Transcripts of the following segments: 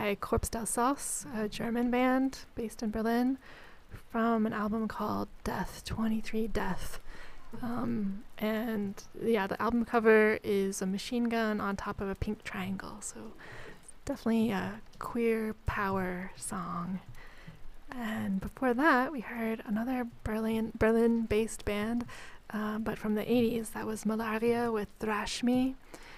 by Corpse del Sos, a German band based in Berlin, from an album called Death 23 Death. And yeah, the album cover is a machine gun on top of a pink triangle, so definitely a queer power song. And before that, we heard another Berlin-based band, but from the 80s. That was Malaria with Thrash Me.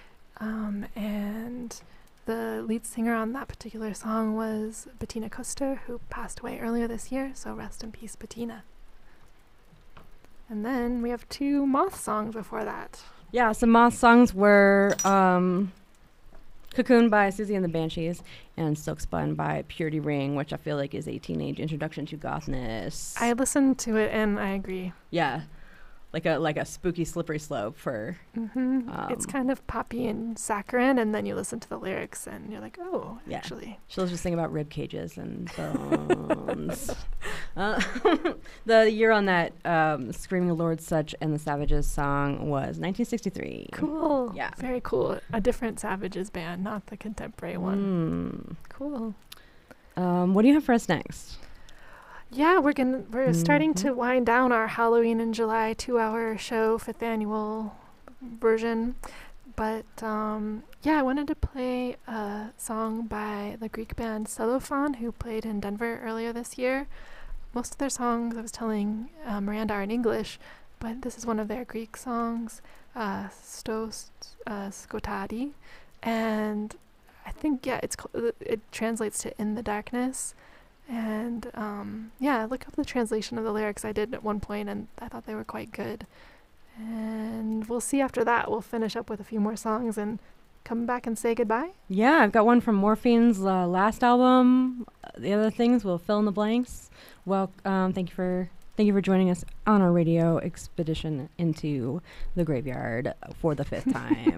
And the lead singer on that particular song was Bettina Kuster, who passed away earlier this year, so rest in peace, Bettina. And then we have 2 Moth songs before that. Yeah, some Moth songs were Cocoon by Susie and the Banshees and Silk Spun by Purity Ring, which I feel like is a teenage introduction to gothness. I listened to it and I agree. Yeah, like a spooky slippery slope for... it's kind of poppy and saccharine, and then you listen to the lyrics and you're like, oh, yeah. Actually. She'll just sing about rib cages and bones. The year on that Screaming Lord Sutch and the Savages song was 1963. Cool. Yeah. Very cool. A different Savages band, not the contemporary one. Cool. What do you have for us next? Yeah, we're starting to wind down our Halloween in July 2-hour show, 5th annual version. But I wanted to play a song by the Greek band Cellophane, who played in Denver earlier this year. Most of their songs, I was telling Miranda, are in English, but this is one of their Greek songs, Stos Skotadi. And I think, it translates to In the Darkness. And look up the translation of the lyrics. I did at one point, and I thought they were quite good. And we'll see after that. We'll finish up with a few more songs and come back and say goodbye. Yeah, I've got one from Morphine's last album. The other things we'll fill in the blanks. Well, thank you for joining us on our radio expedition into the graveyard for the 5th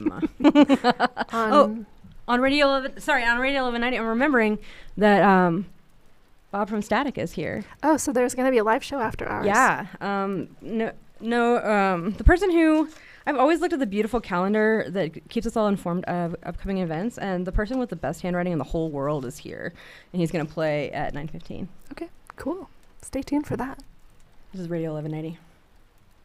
time. on Radio 1190. I'm remembering that Bob from Static is here. Oh, so there's going to be a live show after ours. Yeah. The person who... I've always looked at the beautiful calendar that keeps us all informed of upcoming events, and the person with the best handwriting in the whole world is here, and he's going to play at 9:15. Okay, cool. Stay tuned for that. This is Radio 1180.